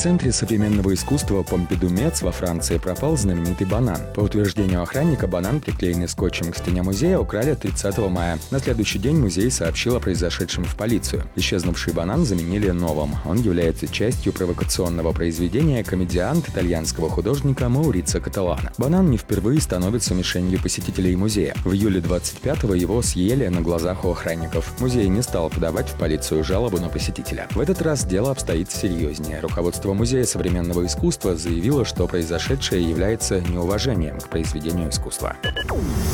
Центре современного искусства Помпиду-Мец во Франции пропал знаменитый банан. По утверждению охранника, банан, приклеенный скотчем к стене музея, украли 30 мая. На следующий день музей сообщил о произошедшем в полицию. Исчезнувший банан заменили новым. Он является частью провокационного произведения комедиант итальянского художника Маурицио Каталана. Банан не впервые становится мишенью посетителей музея. В июле 25-го его съели на глазах у охранников. Музей не стал подавать в полицию жалобу на посетителя. В этот раз дело обстоит серьезнее. Руководство Музея современного искусства заявило, что произошедшее является неуважением к произведению искусства.